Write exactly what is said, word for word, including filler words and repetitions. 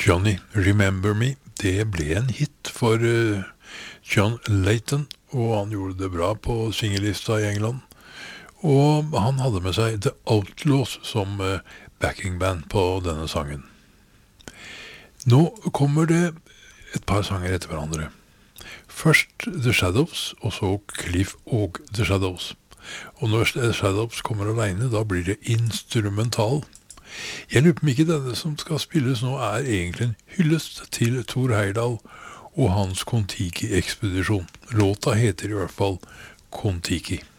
Johnny, Remember Me, det ble en hit for uh, John Layton, og han gjorde det bra på singelista i England. Og han hadde med seg The Outlaws som uh, backingband på denne sangen. Nå kommer det et par sanger etter hverandre. Først The Shadows, og så Cliff og The Shadows. Og når The Shadows kommer alene, da blir det instrumental. Jeg lurer på om ikke denne som skal spilles nå er egentlig en hyllest til Thor Heyerdahl og hans Kon-Tiki-ekspedisjon. Låta heter i hvert fall Kon-Tiki.